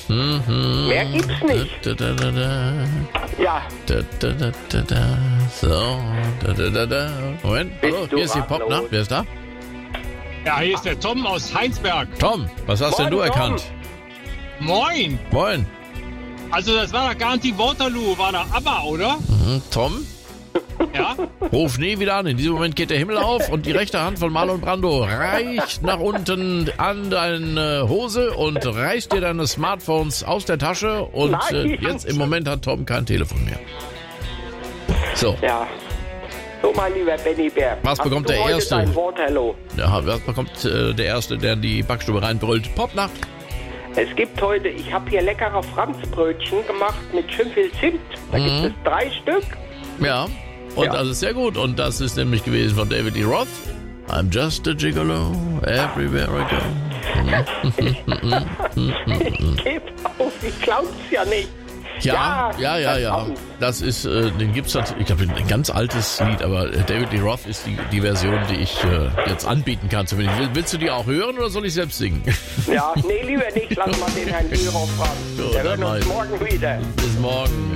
Mehr gibt's nicht. Ja. So. Moment, hallo, hier ist die Popnacht. Wer ist da? Ja, hier ist der Tom aus Heinsberg. Tom, was hast denn du Moin, Tom. erkannt? Moin. Moin. Also das war doch gar nicht die Waterloo, war da ABBA, oder? Tom, Ja. ruf nie wieder an. In diesem Moment geht der Himmel auf und die rechte Hand von Marlon Brando reicht nach unten an deine Hose und reißt dir deine Smartphones aus der Tasche. Und Nein. jetzt im Moment hat Tom kein Telefon mehr. So, Ja. So, mein lieber Benny Bär. Was bekommt hast du der heute Erste? Dein Waterloo? ja, was bekommt der Erste, der in die Backstube reinbrüllt? Popnacht. Es gibt heute, ich habe hier leckere Franzbrötchen gemacht mit schön viel Zimt. Da gibt es 3 Stück. Ja, und Ja. das ist sehr gut. Und das ist nämlich gewesen von David Lee Roth. I'm just a gigolo, everywhere I go. Ich gebe auf, ich glaub's ja nicht. Ja. verdammt. Das ist, den gibt's natürlich, ich glaube, ein ganz altes Lied, aber David Lee Roth ist die Version, die ich jetzt anbieten kann. Zumindest. Willst du die auch hören oder soll ich selbst singen? Ja, nee, lieber nicht. Lass mal den Herrn Biro fragen. So, Wir dann hören uns mal. morgen wieder. Bis morgen.